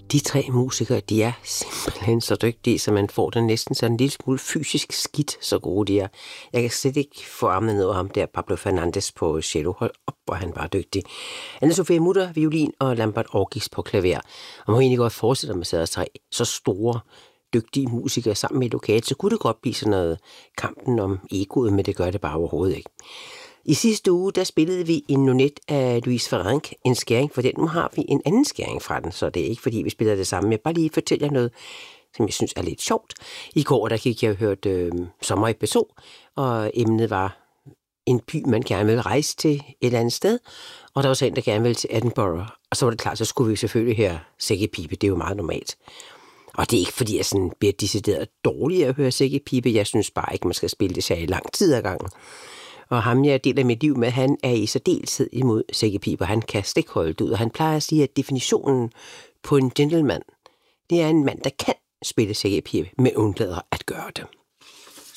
De 3 musikere, de er simpelthen så dygtige, så man får det næsten sådan en lille smule fysisk skidt, så gode de er. Jeg kan slet ikke få armene ned over ham der, Pablo Fernandez på cello. Hold op, hvor han var dygtig. Anne-Sophie Mutter, violin og Lambert Aagis på klaver. Og man må egentlig godt forestille sig, at 3 så store, dygtige musikere sammen med et lokale, så kunne det godt blive sådan noget kampen om egoet, men det gør det bare overhovedet ikke. I sidste uge, der spillede vi en nonet af Louise Farrenc, en skæring for den. Nu har vi en anden skæring fra den, så det er ikke fordi, vi spiller det samme. Jeg bare lige fortælle jer noget, som jeg synes er lidt sjovt. I går, der gik jeg og hørte Sommer i P2, og emnet var en by, man gerne ville rejse til et eller andet sted, og der var så en, der gerne ville til Edinburgh, og så var det klart, så skulle vi selvfølgelig høre sækkepipe, det er jo meget normalt. Og det er ikke fordi, jeg sådan bliver decideret dårlig at høre sækkepipe, jeg synes bare ikke, man skal spille det i lang tid ad gangen. Og ham, jeg deler mit liv med, han er i særdeleshed imod sækkepiber. Han kan slet ikke holde det ud, og han plejer at sige, at definitionen på en gentleman, det er en mand, der kan spille sækkepibe, men undlader at gøre det.